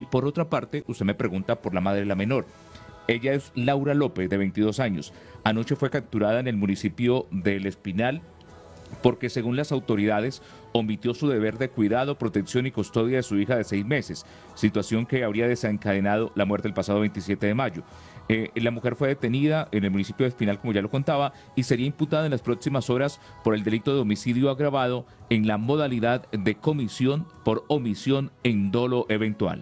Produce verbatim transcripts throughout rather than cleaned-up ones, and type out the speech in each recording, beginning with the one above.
por otra parte, usted me pregunta por la madre de la menor. Ella es Laura López, de veintidós años. Anoche fue capturada en el municipio del Espinal porque, según las autoridades, omitió su deber de cuidado, protección y custodia de su hija de seis meses, situación que habría desencadenado la muerte el pasado veintisiete de mayo. Eh, la mujer fue detenida en el municipio de Espinal, como ya lo contaba, y sería imputada en las próximas horas por el delito de homicidio agravado en la modalidad de comisión por omisión en dolo eventual.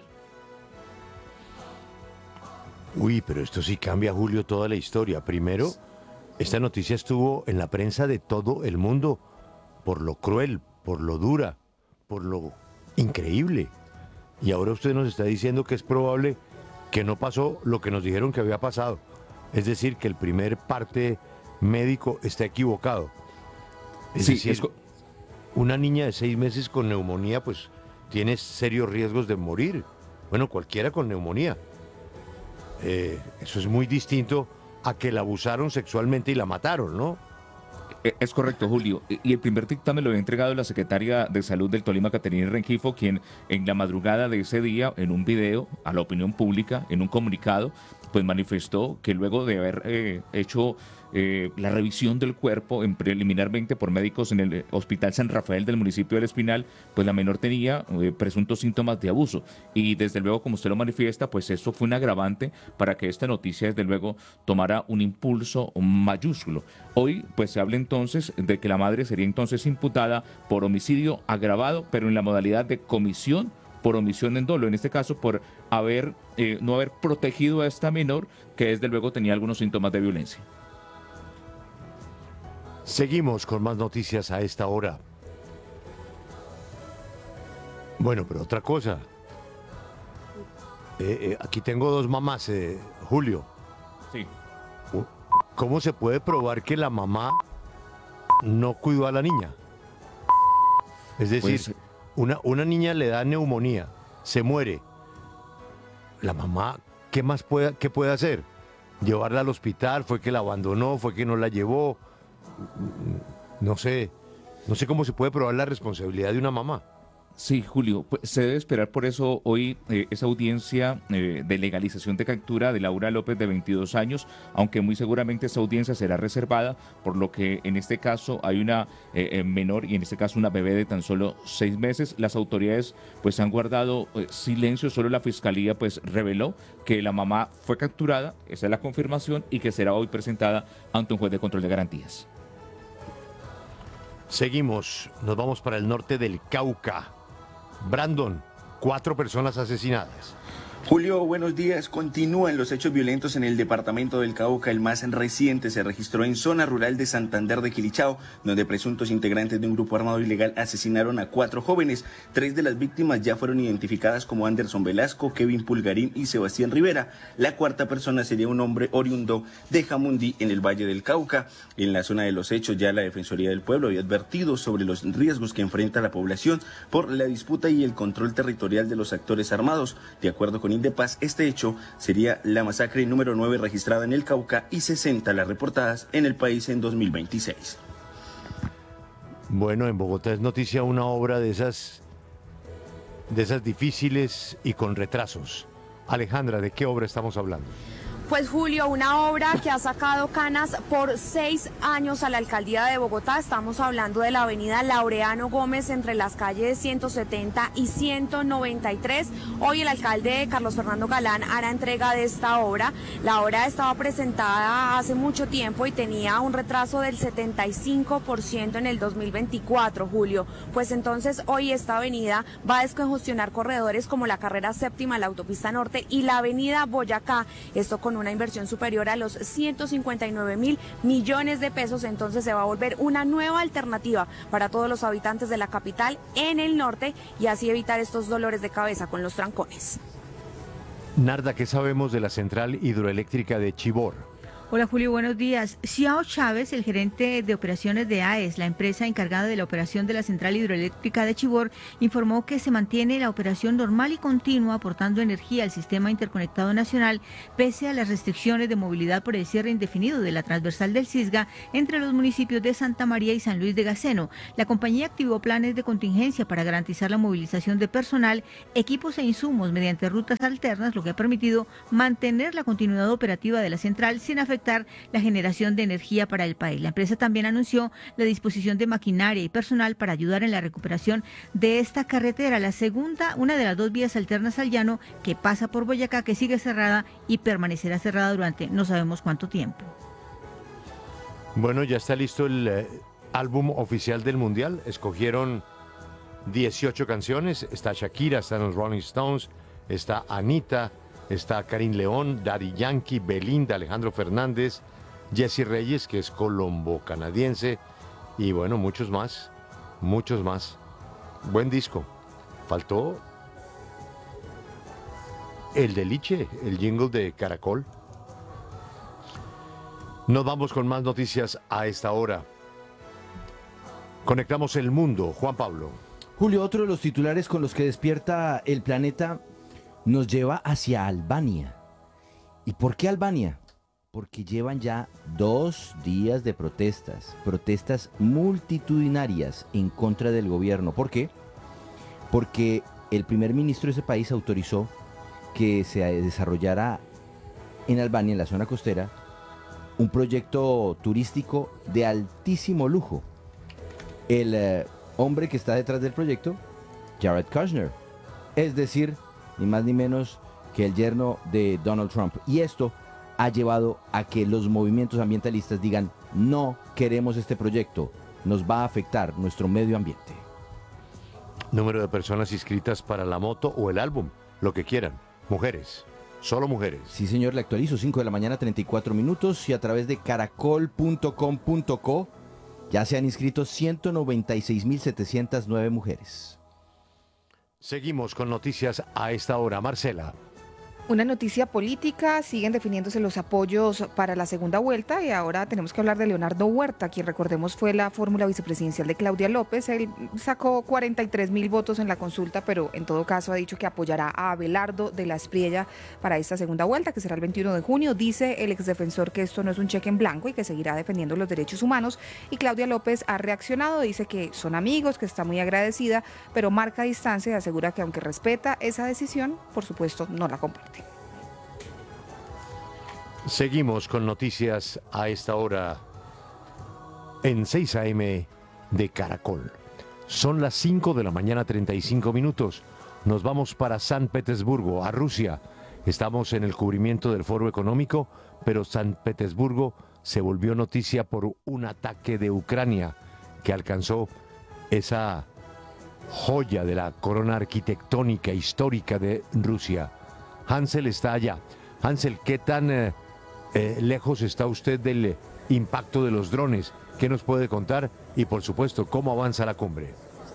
Uy, pero esto sí cambia, Julio, toda la historia. Primero, esta noticia estuvo en la prensa de todo el mundo por lo cruel, por lo dura, por lo increíble. Y ahora usted nos está diciendo que es probable que no pasó lo que nos dijeron que había pasado. Es decir, que el primer parte médico está equivocado. Es sí, decir, es... una niña de seis meses con neumonía, pues tiene serios riesgos de morir. Bueno, cualquiera con neumonía. Eh, eso es muy distinto a que la abusaron sexualmente y la mataron, ¿no? Es correcto, Julio. Y el primer dictamen lo había entregado la secretaria de Salud del Tolima, Caterina Rengifo, quien en la madrugada de ese día, en un video a la opinión pública, en un comunicado, pues manifestó que luego de haber eh, hecho eh, la revisión del cuerpo en preliminarmente por médicos en el Hospital San Rafael del municipio del Espinal, pues la menor tenía eh, presuntos síntomas de abuso. Y desde luego, como usted lo manifiesta, pues eso fue un agravante para que esta noticia desde luego tomara un impulso mayúsculo. Hoy pues se habla entonces de que la madre sería entonces imputada por homicidio agravado, pero en la modalidad de comisión por omisión en dolo, en este caso por haber eh, no haber protegido a esta menor que desde luego tenía algunos síntomas de violencia. Seguimos con más noticias a esta hora. Bueno, pero otra cosa. Eh, eh, aquí tengo dos mamás, eh, Julio. Sí. ¿Cómo se puede probar que la mamá no cuidó a la niña? Es decir, pues, una, una niña le da neumonía, se muere. La mamá, ¿qué más puede, qué puede hacer? ¿Llevarla al hospital? ¿Fue que la abandonó? ¿Fue que no la llevó? No sé, no sé cómo se puede probar la responsabilidad de una mamá. Sí, Julio, pues se debe esperar por eso hoy eh, esa audiencia eh, de legalización de captura de Laura López, de veintidós años, aunque muy seguramente esa audiencia será reservada, por lo que en este caso hay una eh, menor y en este caso una bebé de tan solo seis meses. Las autoridades pues han guardado eh, silencio, solo la fiscalía pues reveló que la mamá fue capturada, esa es la confirmación, y que será hoy presentada ante un juez de control de garantías. Seguimos, nos vamos para el norte del Cauca. Brandon, cuatro personas asesinadas. Julio, buenos días. Continúan los hechos violentos en el departamento del Cauca. El más reciente se registró en zona rural de Santander de Quilichao, donde presuntos integrantes de un grupo armado ilegal asesinaron a cuatro jóvenes. Tres de las víctimas ya fueron identificadas como Anderson Velasco, Kevin Pulgarín y Sebastián Rivera. La cuarta persona sería un hombre oriundo de Jamundí, en el Valle del Cauca. En la zona de los hechos, ya la Defensoría del Pueblo había advertido sobre los riesgos que enfrenta la población por la disputa y el control territorial de los actores armados. De acuerdo con de Paz, este hecho sería la masacre número nueve registrada en el Cauca y sesenta las reportadas en el país en dos mil veintiséis. Bueno, en Bogotá es noticia una obra de esas de esas difíciles y con retrasos. Alejandra, ¿de qué obra estamos hablando? Pues Julio, una obra que ha sacado canas por seis años a la alcaldía de Bogotá. Estamos hablando de la avenida Laureano Gómez entre las calles ciento setenta y ciento noventa y tres. Hoy el alcalde Carlos Fernando Galán hará entrega de esta obra. La obra estaba presentada hace mucho tiempo y tenía un retraso del setenta y cinco por ciento en el dos mil veinticuatro, Julio. Pues entonces hoy esta avenida va a descongestionar corredores como la carrera séptima, la autopista norte y la avenida Boyacá. Esto con una inversión superior a los ciento cincuenta y nueve mil millones de pesos, entonces se va a volver una nueva alternativa para todos los habitantes de la capital en el norte y así evitar estos dolores de cabeza con los trancones. Narda, ¿qué sabemos de la central hidroeléctrica de Chivor? Hola Julio, buenos días. Xiao Chávez, el gerente de operaciones de A E S, la empresa encargada de la operación de la central hidroeléctrica de Chivor, informó que se mantiene la operación normal y continua aportando energía al sistema interconectado nacional pese a las restricciones de movilidad por el cierre indefinido de la transversal del Cisga entre los municipios de Santa María y San Luis de Gaceno. La compañía activó planes de contingencia para garantizar la movilización de personal, equipos e insumos mediante rutas alternas, lo que ha permitido mantener la continuidad operativa de la central sin afectar la generación de energía para el país. La empresa también anunció la disposición de maquinaria y personal para ayudar en la recuperación de esta carretera, la segunda, una de las dos vías alternas al llano que pasa por Boyacá, que sigue cerrada y permanecerá cerrada durante no sabemos cuánto tiempo. Bueno, ya está listo el eh, álbum oficial del Mundial. Escogieron dieciocho canciones. Está Shakira, están los Rolling Stones, está Anita, está Karim León, Daddy Yankee, Belinda, Alejandro Fernández, Jesse Reyes, que es colombo-canadiense, y bueno, muchos más, muchos más. Buen disco. Faltó el de Liche, el jingle de Caracol. Nos vamos con más noticias a esta hora. Conectamos el mundo. Juan Pablo. Julio, otro de los titulares con los que despierta el planeta nos lleva hacia Albania. ¿Y por qué Albania? Porque llevan ya dos días de protestas, protestas multitudinarias en contra del gobierno. ¿Por qué? Porque el primer ministro de ese país autorizó que se desarrollara en Albania, en la zona costera, un proyecto turístico de altísimo lujo. El eh, hombre que está detrás del proyecto, Jared Kushner, es decir, ni más ni menos que el yerno de Donald Trump. Y esto ha llevado a que los movimientos ambientalistas digan: no queremos este proyecto, nos va a afectar nuestro medio ambiente. Número de personas inscritas para la moto o el álbum, lo que quieran. Mujeres, solo mujeres. Sí, señor, le actualizo, cinco de la mañana, treinta y cuatro minutos, y a través de caracol punto com punto co ya se han inscrito ciento noventa y seis mil setecientas nueve mujeres. Seguimos con noticias a esta hora. Marcela. Una noticia política, siguen definiéndose los apoyos para la segunda vuelta y ahora tenemos que hablar de Leonardo Huerta, quien recordemos fue la fórmula vicepresidencial de Claudia López. Él sacó cuarenta y tres mil votos en la consulta, pero en todo caso ha dicho que apoyará a Abelardo de la Espriella para esta segunda vuelta, que será el veintiuno de junio. Dice el exdefensor que esto no es un cheque en blanco y que seguirá defendiendo los derechos humanos. Y Claudia López ha reaccionado, dice que son amigos, que está muy agradecida, pero marca distancia y asegura que aunque respeta esa decisión, por supuesto no la comparte. Seguimos con noticias a esta hora en seis a eme de Caracol. Son las cinco de la mañana, treinta y cinco minutos. Nos vamos para San Petersburgo, a Rusia. Estamos en el cubrimiento del Foro Económico, pero San Petersburgo se volvió noticia por un ataque de Ucrania que alcanzó esa joya de la corona arquitectónica histórica de Rusia. Hansel está allá. Hansel, ¿qué tan eh, eh, lejos está usted del impacto de los drones? ¿Qué nos puede contar? Y por supuesto, ¿cómo avanza la cumbre?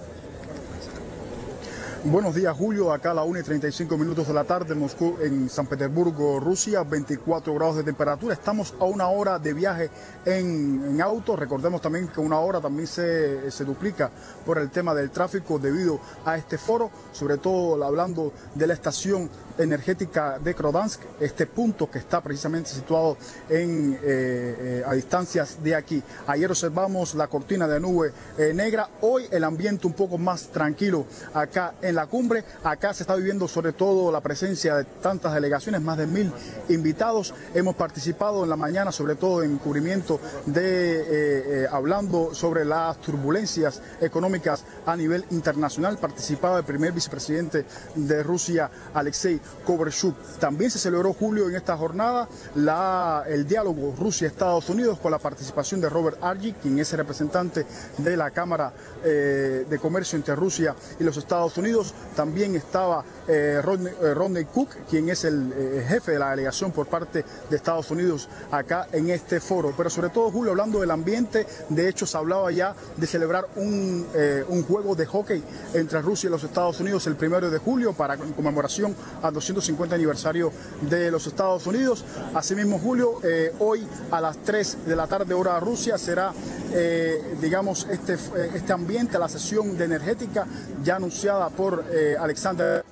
Buenos días, Julio. Acá a la una y treinta y cinco minutos de la tarde en Moscú, en San Petersburgo, Rusia, veinticuatro grados de temperatura. Estamos a una hora de viaje en, en auto. Recordemos también que una hora también se, se duplica por el tema del tráfico debido a este foro, sobre todo hablando de la estación energética de Krodansk, este punto que está precisamente situado en, eh, eh, a distancias de aquí. Ayer observamos la cortina de nube eh, negra, hoy el ambiente un poco más tranquilo acá en la cumbre. Acá se está viviendo sobre todo la presencia de tantas delegaciones, más de mil invitados. Hemos participado en la mañana, sobre todo en cubrimiento de, eh, eh, hablando sobre las turbulencias económicas a nivel internacional. Participaba el primer vicepresidente de Rusia, Alexei Koverchuk. También se celebró, Julio, en esta jornada la, el diálogo Rusia-Estados Unidos con la participación de Robert Argy, quien es el representante de la Cámara eh, de Comercio entre Rusia y los Estados Unidos. Unidos. También estaba eh, Rodney, eh, Rodney Cook, quien es el eh, jefe de la delegación por parte de Estados Unidos acá en este foro. Pero sobre todo, Julio, hablando del ambiente, de hecho se hablaba ya de celebrar un, eh, un juego de hockey entre Rusia y los Estados Unidos el primero de julio para en conmemoración al doscientos cincuenta aniversario de los Estados Unidos. Asimismo, Julio, eh, hoy a las tres de la tarde hora Rusia será, eh, digamos, este, este ambiente, la sesión de energética ya anunciada por eh, Alexander.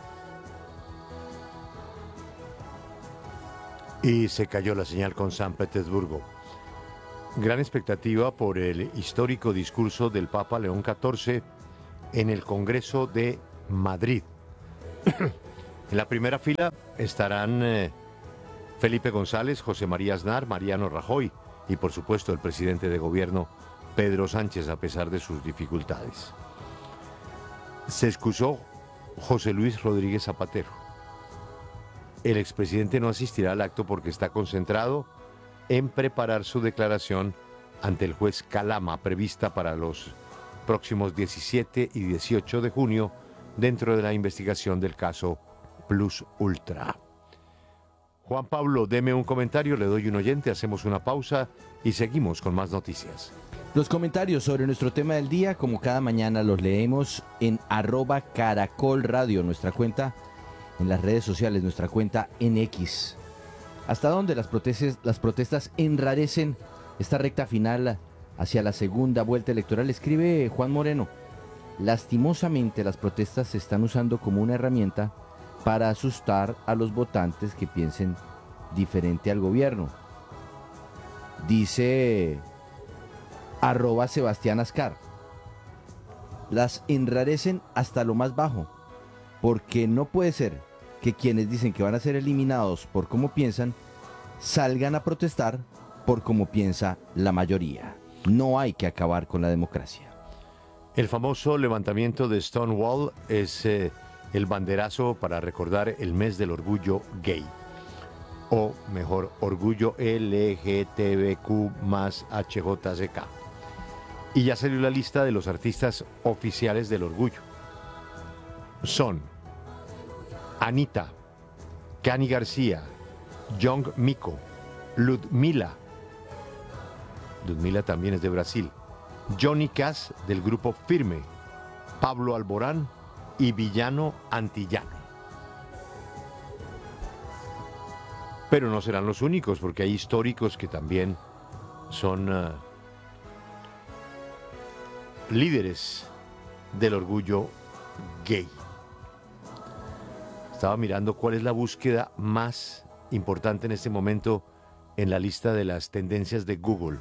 Y se cayó la señal con San Petersburgo. Gran expectativa por el histórico discurso del Papa León catorce en el Congreso de Madrid. En la primera fila estarán eh, Felipe González, José María Aznar, Mariano Rajoy y por supuesto el presidente de gobierno Pedro Sánchez, a pesar de sus dificultades. Se excusó José Luis Rodríguez Zapatero. El expresidente no asistirá al acto porque está concentrado en preparar su declaración ante el juez Calama, prevista para los próximos diecisiete y dieciocho de junio, dentro de la investigación del caso Plus Ultra. Juan Pablo, deme un comentario, le doy un oyente, hacemos una pausa y seguimos con más noticias. Los comentarios sobre nuestro tema del día, como cada mañana, los leemos en arroba Caracol Radio, nuestra cuenta en las redes sociales, nuestra cuenta en X. ¿Hasta dónde las protestas, las protestas enrarecen esta recta final hacia la segunda vuelta electoral? Escribe Juan Moreno. Lastimosamente, las protestas se están usando como una herramienta para asustar a los votantes que piensen diferente al gobierno. Dice arroba Sebastián Ascar. Las enrarecen hasta lo más bajo, porque no puede ser que quienes dicen que van a ser eliminados por cómo piensan, salgan a protestar por cómo piensa la mayoría. No hay que acabar con la democracia. El famoso levantamiento de Stonewall es eh, el banderazo para recordar el mes del orgullo gay. O mejor, orgullo L G T B Q más H J C K. Y ya salió la lista de los artistas oficiales del orgullo. Son Anita, Cani García, Young Miko, Ludmila. Ludmila también es de Brasil. Johnny Cash del grupo Firme, Pablo Alborán y Villano Antillano. Pero no serán los únicos, porque hay históricos que también son uh, líderes del orgullo gay. Estaba mirando cuál es la búsqueda más importante en este momento en la lista de las tendencias de Google.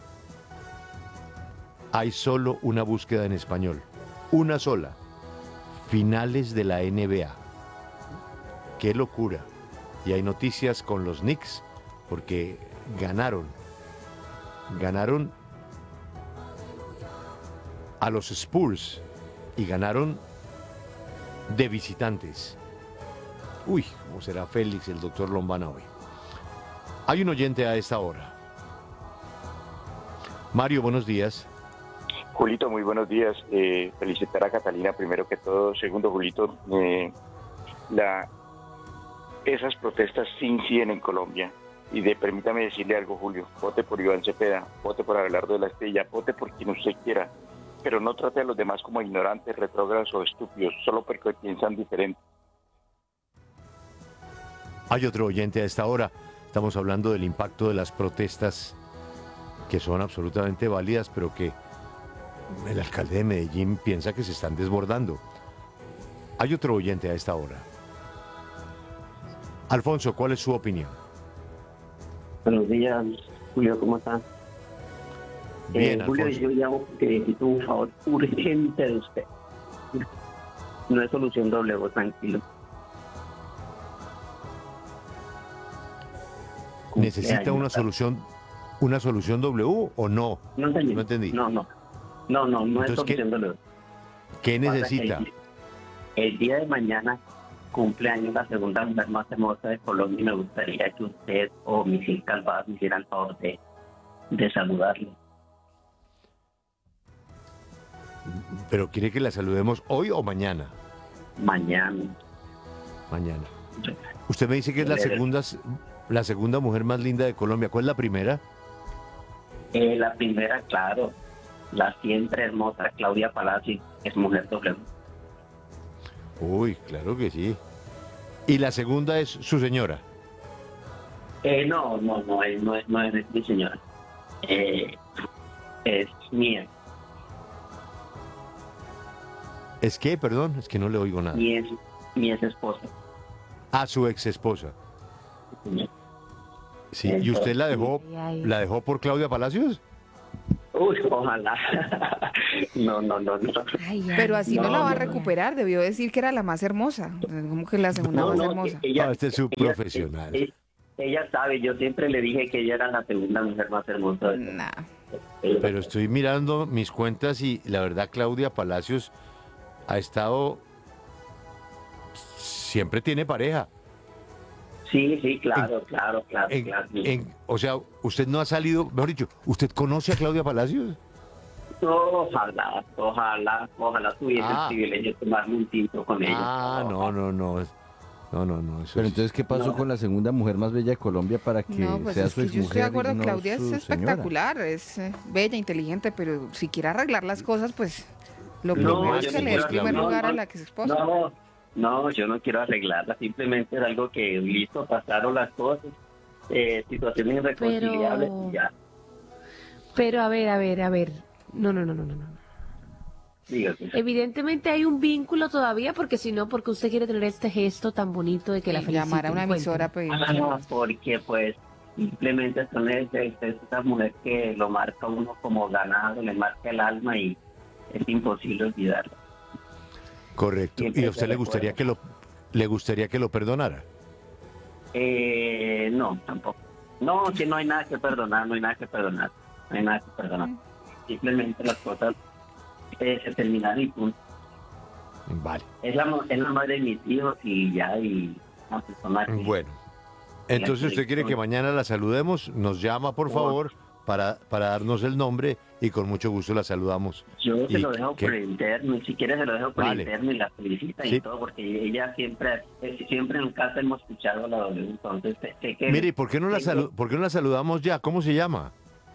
Hay solo una búsqueda en español, una sola: finales de la N B A. ¡Qué locura! Y hay noticias con los Knicks porque ganaron, ganaron a los Spurs y ganaron de visitantes. Uy, ¿cómo será Félix, el doctor Lombana hoy? Hay un oyente a esta hora. Mario, buenos días. Julito, muy buenos días. Eh, felicitar a Catalina primero que todo. Segundo, Julito, eh, la, esas protestas sí inciden en Colombia. Y de, permítame decirle algo, Julio. Vote por Iván Cepeda, vote por Abelardo de la Estrella, vote por quien usted quiera. Pero no trate a los demás como ignorantes, retrógrados o estúpidos, solo porque piensan diferente. Hay otro oyente a esta hora. Estamos hablando del impacto de las protestas que son absolutamente válidas, pero que el alcalde de Medellín piensa que se están desbordando. Hay otro oyente a esta hora. Alfonso, ¿cuál es su opinión? Buenos días, Julio, ¿cómo está? Bien, eh, Julio, Alfonso. yo llamo porque necesito un favor urgente de usted. No es solución doble, vos tranquilo. ¿Necesita una solución, una solución W o no? No entendí. No entendí. No, no. No, no, no es Entonces, ¿qué- solución doble. ¿Qué Pasa que necesita? El, el día de mañana cumpleaños la segunda mujer más hermosa de Colombia y me gustaría que usted o Misil Calvás me hicieran favor de, de saludarle. ¿Pero quiere que la saludemos hoy o mañana? mañana. Mañana. Usted me dice que es la segunda, la segunda mujer más linda de Colombia. ¿Cuál es la primera? Eh, la primera, claro, la siempre hermosa Claudia Palacio, es mujer doble. Uy, claro que sí. ¿Y la segunda es su señora? Eh, no, no, no, es- no, es, no es mi señora. Eh, es mía. ¿Es que, perdón? Es que no le oigo nada. Mi ex, mi ex esposa. A su ex esposa. Sí, ¿y usted la dejó, la dejó por Claudia Palacios? Uy, ojalá. no, no, no, no. Pero así no, No, la va a no, no. recuperar, debió decir que era la más hermosa, como que la segunda No, más no, hermosa. ella- Ah, este es su ella- profesional. Ella, ella sabe, yo siempre le dije que ella era la segunda mujer más hermosa. de- Nah. Pero estoy mirando mis cuentas y la verdad Claudia Palacios ha estado... Siempre tiene pareja. Sí, sí, claro, claro, claro, En- claro. en- o sea, usted no ha salido... Mejor dicho, ¿usted conoce a Claudia Palacios? Ojalá, ojalá, ojalá tuviese Ah. el privilegio de tomarme un tinto con ella. Ah, no, no, no. No, no, no. Eso Pero sí. entonces, ¿qué pasó No. con la segunda mujer más bella de Colombia para que No, pues sea es su que yo exmujer estoy de acuerdo, y no Claudia es su señora? espectacular, es eh, bella, inteligente, pero si quiere arreglar las cosas, pues lo No, primero yo es no que le dé quiero el primer arreglar- lugar no, a no, la que es esposa. No, no, yo no quiero arreglarla, simplemente es algo que listo, pasaron las cosas, eh, situaciones irreconciliables Pero- y ya. Pero a ver, a ver, a ver. No, no, no, no, no. no. Dígate. Evidentemente hay un vínculo todavía, porque si no, porque usted quiere tener este gesto tan bonito de que la Y feliciten. llamar a una emisora, Cuénteme. pues. Ah, porque pues simplemente son es, es- es esa mujer que lo marca uno como ganado, le marca el alma y es imposible olvidarlo. Correcto. Siempre ¿Y a usted te le gustaría que lo le gustaría que lo perdonara? Eh, no, tampoco. No, que no hay nada que perdonar, no hay nada que perdonar, no hay nada que perdonar. Simplemente las cosas eh, se terminaron y punto. Vale. Es la, mo- es la madre de mis hijos y ya, y una persona que... Bueno. Entonces usted quiere que mañana la saludemos, nos llama por favor para, para darnos el nombre y con mucho gusto la saludamos. Yo se Y lo dejo que- por interno, y si quiere se lo dejo por Vale. interno y la felicita Sí. y todo, porque ella siempre, eh, siempre en casa hemos escuchado la W, entonces sé, sé que... Mire, ¿y por qué no la salu- por qué no la saludamos ya? ¿Cómo se llama?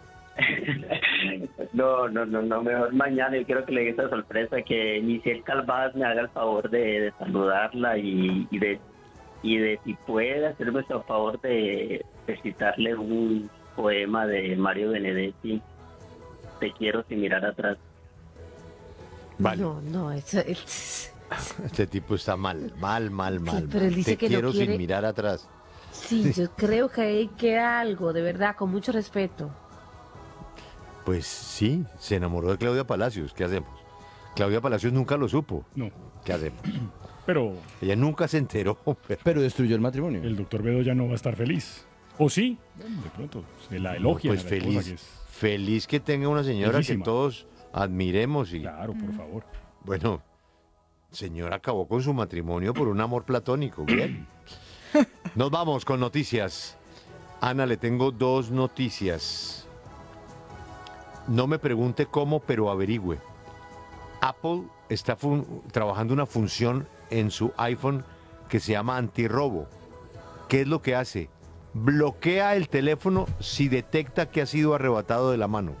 No, no, no, no, mejor mañana. Yo quiero que le dé esa sorpresa, que Michelle Calvaz me haga el favor de, de saludarla y, y de y de si puede hacerme el favor de, de citarle un poema de Mario Benedetti, Te quiero sin mirar atrás. Vale. No, no, eso es... Este tipo está mal, mal, mal, mal. pero él mal. dice Te que no quiero quiere- sin mirar atrás. Sí, yo creo que ahí queda algo, de verdad, con mucho respeto. Pues sí, se enamoró de Claudia Palacios. ¿Qué hacemos? Claudia Palacios nunca lo supo. No. ¿Qué hacemos? Pero Ella nunca se enteró. Pero destruyó el matrimonio. el doctor Bedo ya no va a estar feliz. ¿O sí? Bueno, de pronto se la elogia. Pues feliz, feliz que tenga una señora Bellísima. que todos admiremos. Y, Claro, por favor. bueno, señora acabó con su matrimonio por un amor platónico. Bien. Nos vamos con noticias. Ana, le tengo dos noticias. No me pregunte cómo, pero averigüe. Apple está fun- trabajando una función en su iPhone que se llama antirrobo. ¿Qué es lo que hace? Bloquea el teléfono si detecta que ha sido arrebatado de la mano.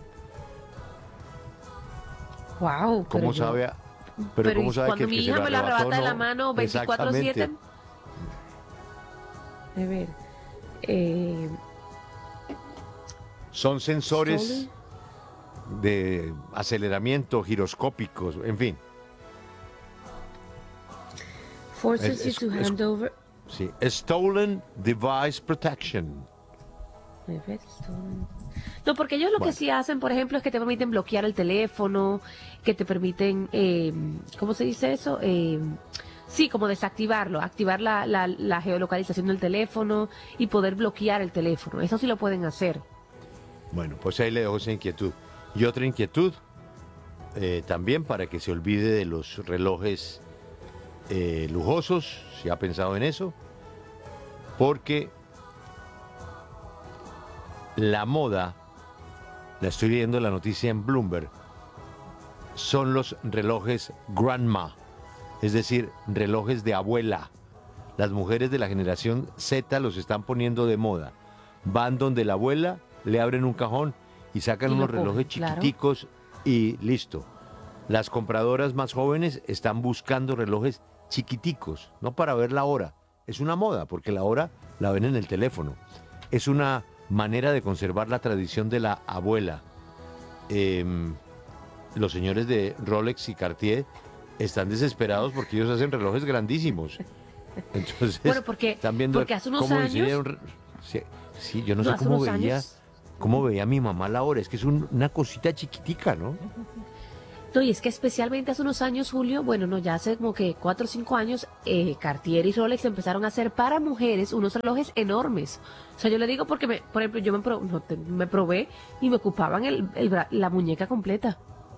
Wow. ¿Cómo sabe? a- Pero, Pero ¿cómo ¿y sabe cuando que el mi que se hija lo me lo arrebató arrebata de la no? mano veinticuatro siete? Exactamente. A ver. Eh, Son sensores Stolen. de aceleramiento, giroscópicos, en fin. forces Es- you to es- hand over. Sí. Stolen Device Protection. A ver, stolen. No, porque ellos lo Bueno. que sí hacen, por ejemplo, es que te permiten bloquear el teléfono, que te permiten, eh, ¿cómo se dice eso? Eh, sí, como desactivarlo, activar la, la, la geolocalización del teléfono y poder bloquear el teléfono. Eso sí lo pueden hacer. Bueno, pues ahí le dejo esa inquietud. Y otra inquietud, eh, también para que se olvide de los relojes eh, lujosos, si ha pensado en eso, porque la moda, la estoy leyendo la noticia en Bloomberg, son los relojes Grandma. es decir, relojes de abuela. Las mujeres de la generación Z los están poniendo de moda. Van donde la abuela, le abren un cajón y sacan Y lo unos relojes cogen, claro. chiquiticos y listo. Las compradoras más jóvenes están buscando relojes chiquiticos, no para ver la hora. Es una moda, porque la hora la ven en el teléfono. Es una manera de conservar la tradición de la abuela. Eh, los señores de Rolex y Cartier están desesperados porque ellos hacen relojes grandísimos. Entonces, Bueno, porque- están viendo porque hace unos cómo años- diseñan un re- Sí, sí, yo no, No, sé hace cómo unos veía, años- cómo veía mi mamá la hora. Es que es un- una cosita chiquitica, ¿no? No, y es que especialmente hace unos años, Julio, bueno, no, ya hace como que cuatro o cinco años, eh, Cartier y Rolex empezaron a hacer para mujeres unos relojes enormes. O sea, yo le digo porque, me, por ejemplo, yo me, pro- no, te- me probé y me ocupaban el, el bra- la muñeca completa.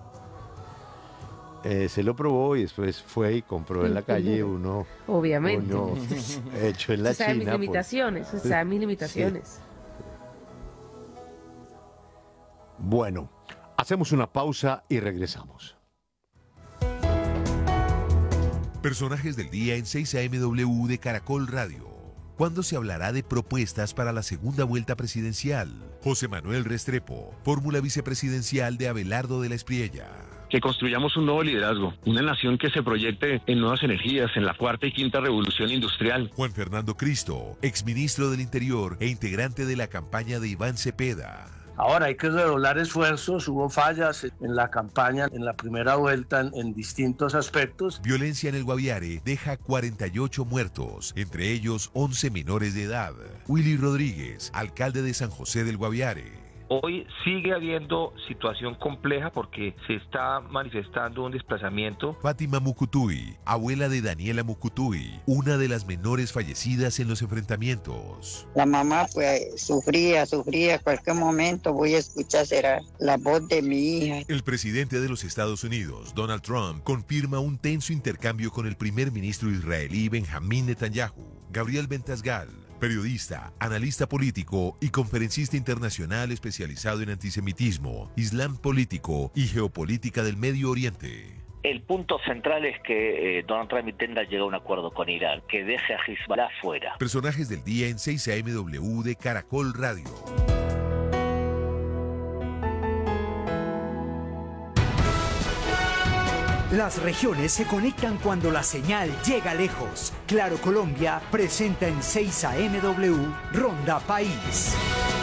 Eh, se lo probó y después fue y compró en la calle uno, Obviamente. uno hecho en la Usted sabe mis China. pues. limitaciones, usted sabe mis limitaciones. Bueno, hacemos una pausa y regresamos. Personajes del día en seis A M W de Caracol Radio. ¿Cuándo se hablará de propuestas para la segunda vuelta presidencial? José Manuel Restrepo, fórmula vicepresidencial de Abelardo de la Espriella. Que construyamos un nuevo liderazgo, una nación que se proyecte en nuevas energías, en la cuarta y quinta revolución industrial. Juan Fernando Cristo, exministro del Interior e integrante de la campaña de Iván Cepeda. Ahora hay que redoblar esfuerzos, hubo fallas en la campaña, en la primera vuelta, en, en distintos aspectos. Violencia en el Guaviare deja cuarenta y ocho muertos, entre ellos once menores de edad. Willy Rodríguez, alcalde de San José del Guaviare. Hoy sigue habiendo situación compleja porque se está manifestando un desplazamiento. Fátima Mucutuy, abuela de Daniela Mucutuy, una de las menores fallecidas en los enfrentamientos. La mamá pues sufría, sufría, cualquier momento voy a escuchar será la voz de mi hija. El presidente de los Estados Unidos, Donald Trump, confirma un tenso intercambio con el primer ministro israelí Benjamín Netanyahu. Gabriel Ventasgal, periodista, analista político y conferencista internacional especializado en antisemitismo, islam político y geopolítica del Medio Oriente. El punto central es que eh, Donald Trump intenta llegar a un acuerdo con Irán, que deje a Hezbollah fuera. Personajes del día en seis A M W de Caracol Radio. Las regiones se conectan cuando la señal llega lejos. Claro Colombia presenta en seis A M W Ronda País.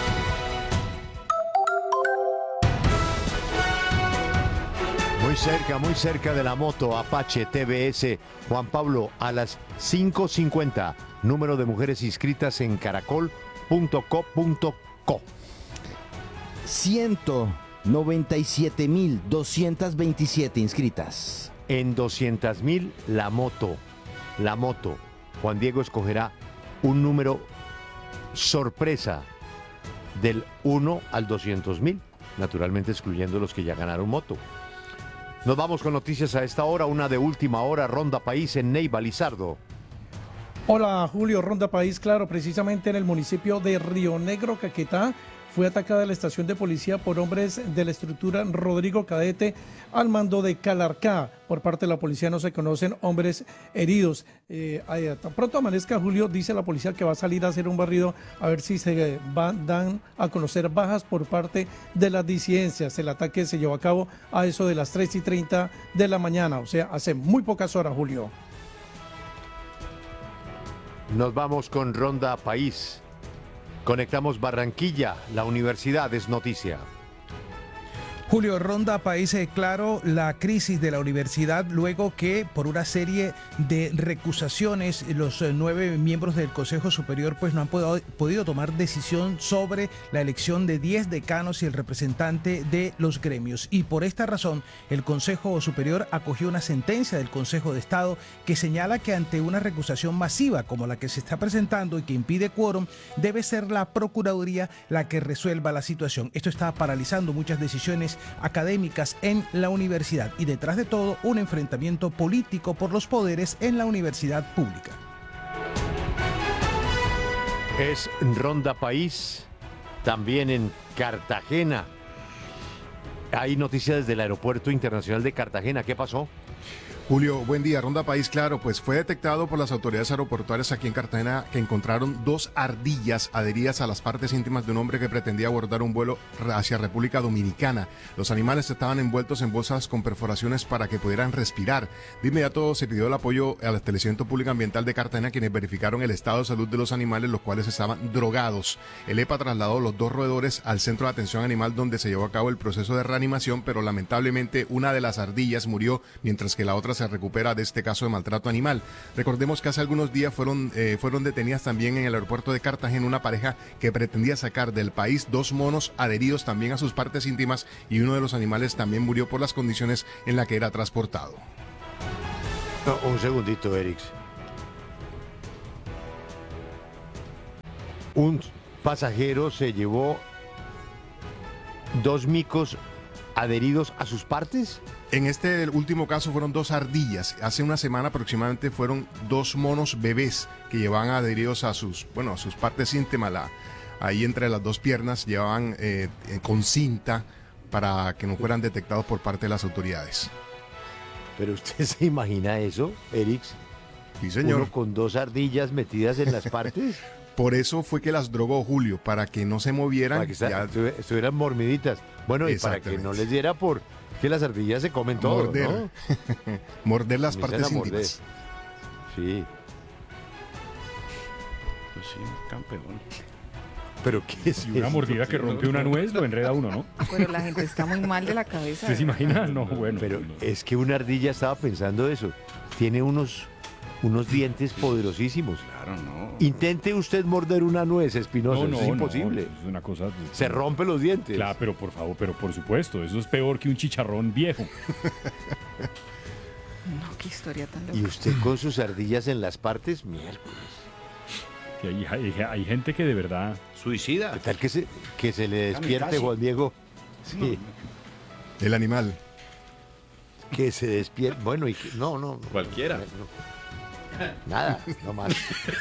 Muy cerca, muy cerca de la moto Apache T V S. Juan Pablo, a las cinco cincuenta. Número de mujeres inscritas en caracol punto co punto co. ciento noventa y siete mil doscientas veintisiete inscritas. En doscientas mil la moto. La moto. Juan Diego escogerá un número sorpresa del uno al doscientos mil, naturalmente excluyendo los que ya ganaron moto. Nos vamos con noticias a esta hora, una de última hora, Ronda País en Neiva, Lizardo. Hola Julio, Ronda País, claro, precisamente en el municipio de Río Negro, Caquetá, fue atacada la estación de policía por hombres de la estructura Rodrigo Cadete al mando de Calarcá. Por parte de la policía no se conocen hombres heridos. Eh, tan pronto amanezca, Julio, dice la policía que va a salir a hacer un barrido a ver si se van, dan a conocer bajas por parte de las disidencias. El ataque se llevó a cabo a eso de las tres y treinta de la mañana, o sea, hace muy pocas horas, Julio. Nos vamos con Ronda País. Conectamos Barranquilla, la universidad es noticia. Julio, Ronda País, eh, claro, la crisis de la universidad luego que por una serie de recusaciones los eh, nueve miembros del Consejo Superior pues no han podido, podido tomar decisión sobre la elección de diez decanos y el representante de los gremios. Y por esta razón el Consejo Superior acogió una sentencia del Consejo de Estado que señala que ante una recusación masiva como la que se está presentando y que impide quórum, debe ser la Procuraduría la que resuelva la situación. Esto está paralizando muchas decisiones académicas en la universidad y detrás de todo un enfrentamiento político por los poderes en la universidad pública. Es Ronda País, también en Cartagena. Hay noticias desde el Aeropuerto Internacional de Cartagena. ¿Qué pasó? Julio, buen día. Ronda País, claro, pues fue detectado por las autoridades aeroportuarias aquí en Cartagena que encontraron dos ardillas adheridas a las partes íntimas de un hombre que pretendía abordar un vuelo hacia República Dominicana. Los animales estaban envueltos en bolsas con perforaciones para que pudieran respirar. De inmediato se pidió el apoyo al Establecimiento Público Ambiental de Cartagena, quienes verificaron el estado de salud de los animales, los cuales estaban drogados. El E P A trasladó los dos roedores al Centro de Atención Animal, donde se llevó a cabo el proceso de reanimación, pero lamentablemente una de las ardillas murió, mientras que la otra se recupera de este caso de maltrato animal. Recordemos que hace algunos días fueron, eh, fueron detenidas también en el aeropuerto de Cartagena una pareja que pretendía sacar del país dos monos adheridos también a sus partes íntimas, y uno de los animales también murió por las condiciones en las que era transportado. No, un segundito, Erix. Un pasajero se llevó dos micos adheridos a sus partes. En este último caso fueron dos ardillas. Hace una semana aproximadamente fueron dos monos bebés que llevaban adheridos a sus, bueno, a sus partes íntimas. La, ahí entre las dos piernas llevaban eh, eh, con cinta para que no fueran detectados por parte de las autoridades. ¿Pero usted se imagina eso, Erix? Sí, señor. ¿Uno con dos ardillas metidas en las partes? Por eso fue que las drogó, Julio, para que no se movieran. Para que ya... estuvieran mormiditas. Bueno, y para que no les diera por que las ardillas se comen todo, morder, ¿no? Morder las partes íntimas. Sí. Pues sí, campeón. ¿Pero qué es y una eso? mordida que rompe una nuez lo enreda uno, ¿no? Pero la gente está muy mal de la cabeza. ¿Usted se imagina? No, bueno. Pero no. es que una ardilla, estaba pensando eso, tiene unos, unos dientes poderosísimos. Claro, no. Intente usted morder una nuez, Espinosa, No, no, es imposible. No, es una cosa... Se rompe los dientes. Claro, pero por favor, pero por supuesto, eso es peor que un chicharrón viejo. No, qué historia tan loca. Y usted con sus ardillas en las partes, miércoles. Que hay, hay, hay gente que de verdad... Suicida. ¿Qué tal que se, que se le despierte, Juan Diego? Sí. No. El animal. Que se despierte. Bueno, y que, no, no. Cualquiera. No, no. Nada, no más.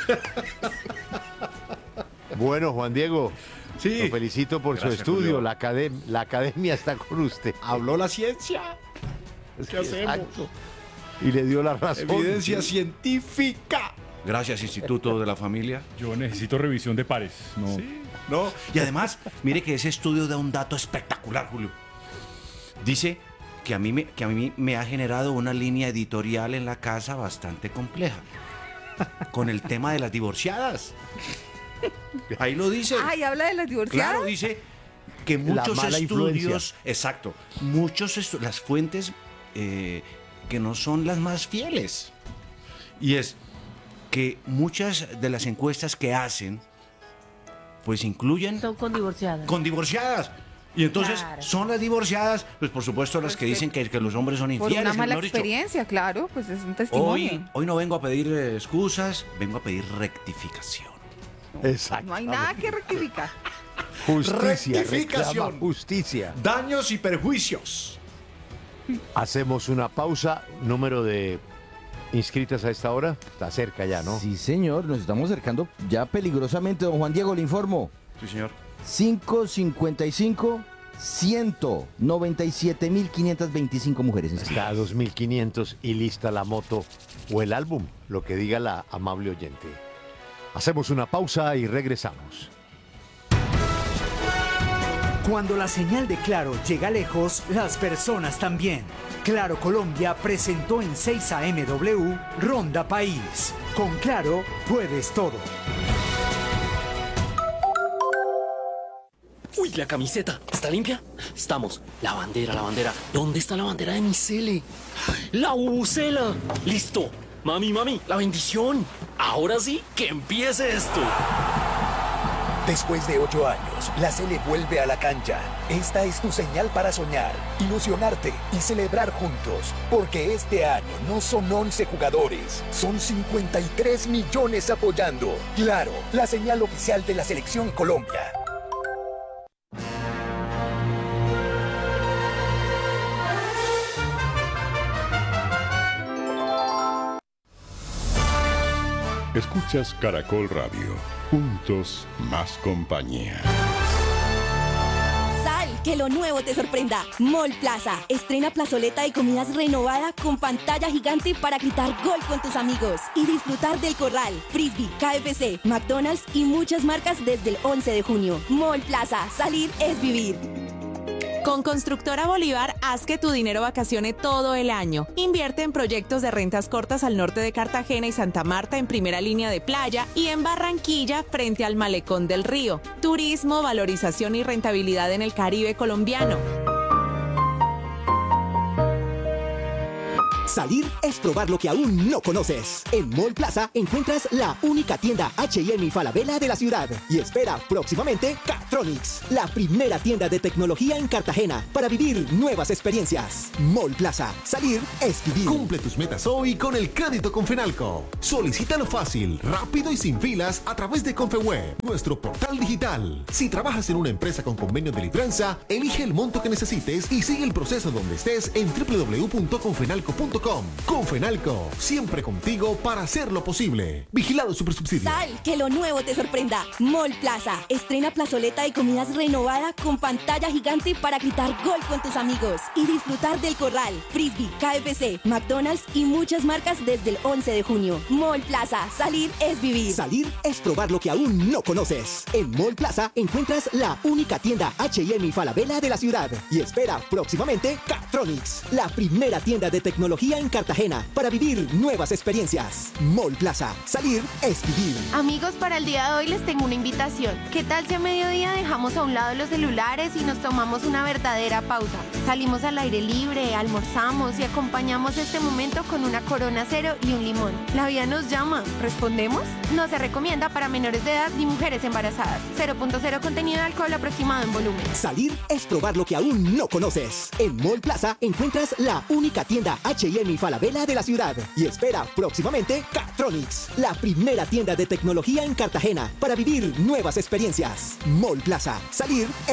Bueno, Juan Diego, sí. Lo felicito por Gracias, su estudio. Julio. La, academ la academia está con usted. Habló la ciencia. ¿Qué hacemos? Exacto. Y le dio la razón. Evidencia científica. Gracias, Instituto de la Familia. Yo necesito revisión de pares. No. Sí, no. Y además, mire que ese estudio da un dato espectacular, Julio. Dice que a mí me, que a mí me ha generado una línea editorial en la casa bastante compleja. Con el tema de las divorciadas. Ahí lo dice. Ay, habla de las divorciadas. Claro, dice que muchos mala estudios, influencia. exacto, muchos estu las fuentes eh, que no son las más fieles. Y es que muchas de las encuestas que hacen, pues incluyen... Son con divorciadas. Con divorciadas. Y entonces Claro. son las divorciadas, pues por supuesto las que dicen que, que los hombres son Por infieles. una mala mejor dicho. experiencia, claro, pues es un testimonio. Hoy, hoy no vengo a pedir eh, excusas, vengo a pedir rectificación. Exacto. No hay nada que rectificar. Justicia, Rectificación. reclama justicia. Daños y perjuicios. Hacemos una pausa. Número de inscritas a esta hora. Está cerca ya, ¿no? Sí, señor, nos estamos acercando ya peligrosamente. Don Juan Diego, le informo. Sí, señor. cinco cincuenta y cinco, ciento noventa y siete mil quinientas veinticinco mujeres inscritas. Está a dos mil quinientos y lista la moto o el álbum, lo que diga la amable oyente. Hacemos una pausa y regresamos. Cuando la señal de Claro llega lejos, las personas también. Claro Colombia presentó en seis A M W Ronda País. Con Claro puedes todo. Uy, la camiseta. ¿Está limpia? Estamos. La bandera, la bandera. ¿Dónde está la bandera de mi cele? ¡La bubucela! ¡Listo! Mami, mami, la bendición. Ahora sí, que empiece esto. Después de ocho años, la Sele vuelve a la cancha. Esta es tu señal para soñar, ilusionarte y celebrar juntos. Porque este año no son once jugadores, son cincuenta y tres millones apoyando. Claro, la señal oficial de la Selección Colombia. Escuchas Caracol Radio. Juntos, más compañía. Sal, que lo nuevo te sorprenda. Mall Plaza estrena plazoleta de comidas renovada con pantalla gigante para gritar gol con tus amigos y disfrutar del Corral, Frisbee, K F C, McDonald's y muchas marcas desde el once de junio. Mall Plaza, salir es vivir. Con Constructora Bolívar, haz que tu dinero vacacione todo el año. Invierte en proyectos de rentas cortas al norte de Cartagena y Santa Marta en primera línea de playa y en Barranquilla frente al Malecón del Río. Turismo, valorización y rentabilidad en el Caribe colombiano. Salir es probar lo que aún no conoces. En Mall Plaza encuentras la única tienda H y M y Falabella de la ciudad. Y espera próximamente Catronics, la primera tienda de tecnología en Cartagena para vivir nuevas experiencias. Mall Plaza. Salir es vivir. Cumple tus metas hoy con el crédito Confenalco. Solicítalo fácil, rápido y sin filas a través de Confeweb, nuestro portal digital. Si trabajas en una empresa con convenio de libranza, elige el monto que necesites y sigue el proceso donde estés en doble u doble u doble u punto confenalco punto com. Confenalco, siempre contigo para hacerlo posible. Vigilado Supersubsidio. Sal, que lo nuevo te sorprenda. Mall Plaza estrena plazoleta de comidas renovada con pantalla gigante para gritar gol con tus amigos y disfrutar del Corral, Frisbee, K F C, McDonald's y muchas marcas desde el once de junio. Mall Plaza, salir es vivir. Salir es probar lo que aún no conoces. En Mall Plaza encuentras la única tienda H y M y Falabella de la ciudad. Y espera próximamente Catronics, la primera tienda de tecnología en Cartagena para vivir nuevas experiencias. Mall Plaza. Salir es vivir. Amigos, para el día de hoy les tengo una invitación. ¿Qué tal si a mediodía dejamos a un lado los celulares y nos tomamos una verdadera pausa? Salimos al aire libre, almorzamos y acompañamos este momento con una Corona Cero y un limón. La vida nos llama. ¿Respondemos? No se recomienda para menores de edad ni mujeres embarazadas. cero punto cero contenido de alcohol aproximado en volumen. Salir es probar lo que aún no conoces. En Mall Plaza encuentras la única tienda H y M y Falabella de la ciudad. Y espera próximamente Catronics, la primera tienda de tecnología en Cartagena para vivir nuevas experiencias. Mall Plaza. Salir